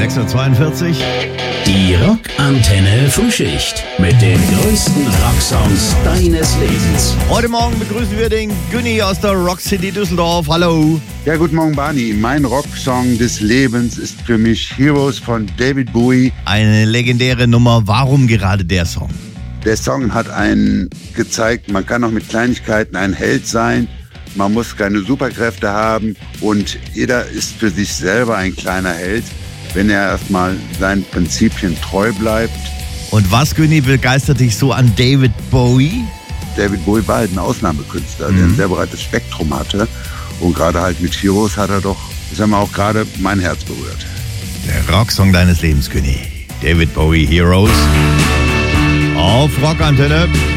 6:42 Uhr. Die Rockantenne Frühschicht mit den größten Rocksongs deines Lebens. Heute Morgen begrüßen wir den Günni aus der Rock City Düsseldorf. Hallo. Ja, guten Morgen, Barney. Mein Rocksong des Lebens ist für mich Heroes von David Bowie. Eine legendäre Nummer. Warum gerade der Song? Der Song hat einen gezeigt, man kann auch mit Kleinigkeiten ein Held sein. Man muss keine Superkräfte haben und jeder ist für sich selber ein kleiner Held, wenn er erstmal seinen Prinzipien treu bleibt. Und was, Günni, begeistert dich so an David Bowie? David Bowie war halt ein Ausnahmekünstler, der ein sehr breites Spektrum hatte. Und gerade halt mit Heroes hat er doch, ich sag mal, auch gerade mein Herz berührt. Der Rocksong deines Lebens, Günni. David Bowie, Heroes. Auf Rockantenne.